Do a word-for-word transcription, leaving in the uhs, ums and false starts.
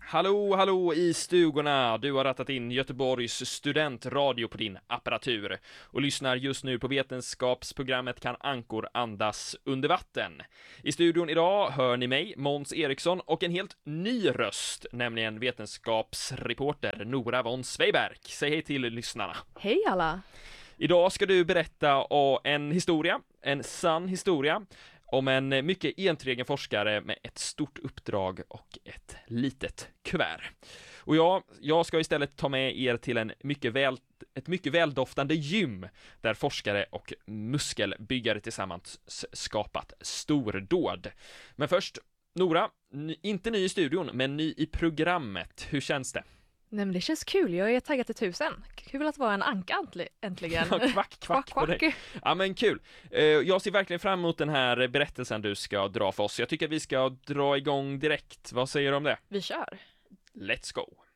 Hallå, hallå i stugorna! Du har rattat in Göteborgs studentradio på din apparatur och lyssnar just nu på vetenskapsprogrammet Kan ankor andas under vatten. I studion idag hör ni mig, Måns Eriksson, och en helt ny röst, nämligen vetenskapsreporter Nora von Sveiberg. Säg hej till lyssnarna. Hej alla! Idag ska du berätta om en historia, en sann historia, om en mycket enträgen forskare med ett stort uppdrag och ett litet kuvert. Och jag, jag ska istället ta med er till en mycket väl, ett mycket väldoftande gym där forskare och muskelbyggare tillsammans skapat stordåd. Men först, Nora, inte ny i studion, men ny i programmet. Hur känns det? Nej, men det känns kul, jag är taggad till tusen. Kul att vara en anka äntligen. Ja, kvack, kvack på dig. Ja, men kul. Jag ser verkligen fram emot den här berättelsen du ska dra för oss. Jag tycker att vi ska dra igång direkt. Vad säger du om det? Vi kör. Let's go.